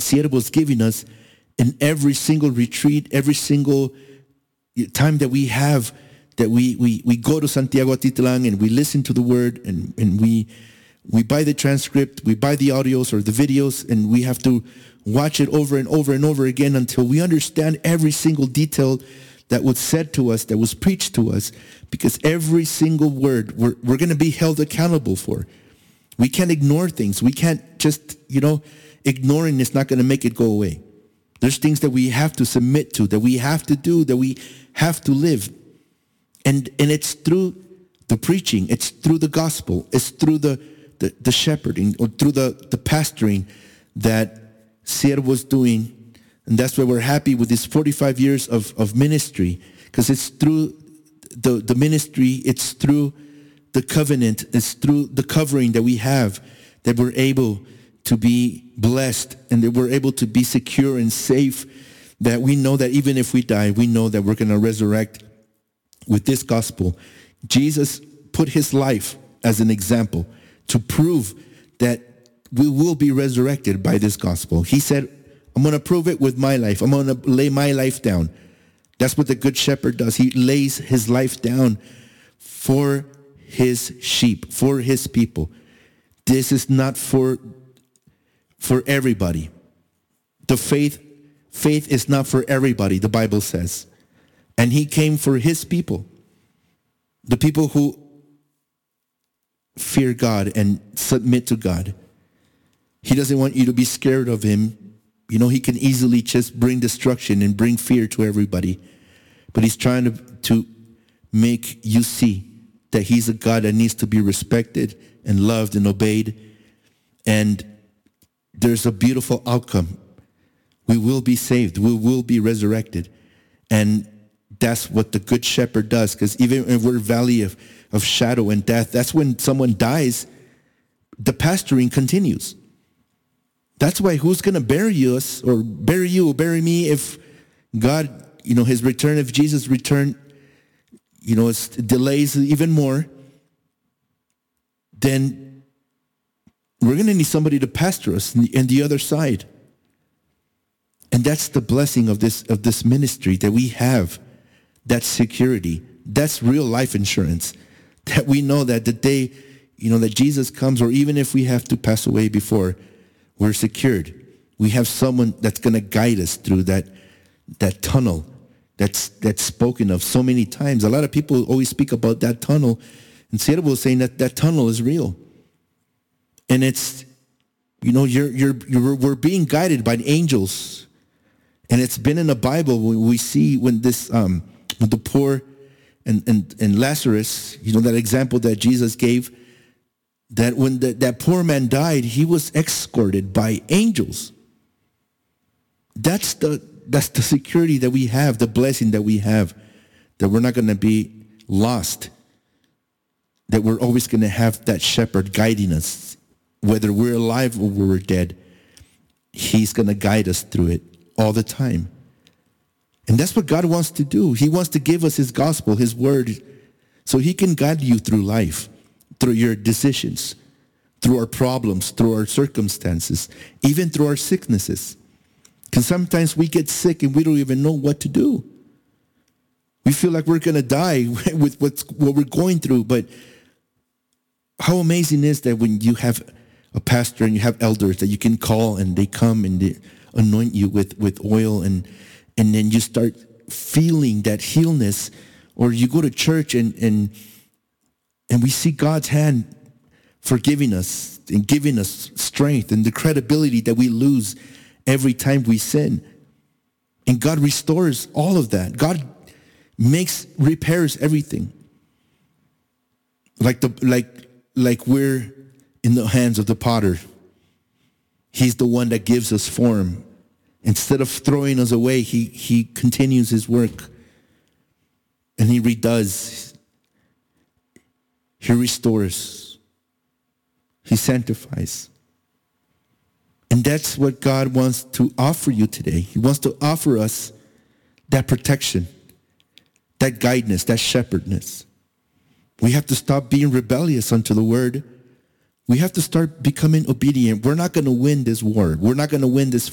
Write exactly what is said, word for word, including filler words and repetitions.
Siervo is giving us in every single retreat, every single time that we have, that we we we go to Santiago Atitlan and we listen to the word, and, and we we buy the transcript, we buy the audios or the videos, and we have to watch it over and over and over again until we understand every single detail that was said to us, that was preached to us, because every single word we're, we're going to be held accountable for. We can't ignore things. We can't just, you know, ignoring is not going to make it go away. There's things that we have to submit to, that we have to do, that we have to live. And and it's through the preaching, it's through the gospel, it's through the, the, the shepherding, or through the, the pastoring that Siervo was doing. And that's why we're happy with this forty-five years of, of ministry, because it's through the, the ministry, it's through the covenant, it's through the covering that we have that we're able to be blessed, and that we're able to be secure and safe, that we know that even if we die, we know that we're going to resurrect with this gospel. Jesus put his life as an example to prove that we will be resurrected by this gospel. He said, I'm going to prove it with my life. I'm going to lay my life down. That's what the good shepherd does. He lays his life down for his sheep, for his people. This is not for, for everybody. The faith, faith is not for everybody, the Bible says. And he came for his people, the people who fear God and submit to God. He doesn't want you to be scared of him. You know, he can easily just bring destruction and bring fear to everybody. But he's trying to, to make you see that he's a God that needs to be respected and loved and obeyed. And there's a beautiful outcome. We will be saved. We will be resurrected. And that's what the good shepherd does. Because even if we're valley of, of shadow and death, that's when someone dies, the pastoring continues. That's why who's going to bury us or bury you or bury me if God, you know, his return, if Jesus' return, you know, it delays even more, then we're going to need somebody to pastor us in the, in the other side. And that's the blessing of this, of this ministry that we have, that security. That's real life insurance, that we know that the day, you know, that Jesus comes, or even if we have to pass away before, we're secured. We have someone that's going to guide us through that that tunnel that's that's spoken of so many times. A lot of people always speak about that tunnel, and Siervo was saying that that tunnel is real. And it's, you know, you're you're, you're we're being guided by angels, and it's been in the Bible when we see when this um, when the poor and, and and Lazarus, you know, that example that Jesus gave. That when the, that poor man died, he was escorted by angels. That's the that's the security that we have, the blessing that we have, that we're not going to be lost, that we're always going to have that shepherd guiding us, whether we're alive or we're dead. He's going to guide us through it all the time. And that's what God wants to do. He wants to give us his gospel, his word, so he can guide you through life, through your decisions, through our problems, through our circumstances, even through our sicknesses. Because sometimes we get sick and we don't even know what to do. We feel like we're going to die with what's, what we're going through. But how amazing is that when you have a pastor and you have elders that you can call, and they come and they anoint you with, with oil, and, and then you start feeling that healness, or you go to church and, and And we see God's hand forgiving us and giving us strength and the credibility that we lose every time we sin. And God restores all of that. God makes, repairs everything. Like the like like we're in the hands of the potter. He's the one that gives us form. Instead of throwing us away, he he continues his work. And he redoes. He restores. He sanctifies. And that's what God wants to offer you today. He wants to offer us that protection, that guidance, that shepherdness. We have to stop being rebellious unto the word. We have to start becoming obedient. We're not going to win this war. We're not going to win this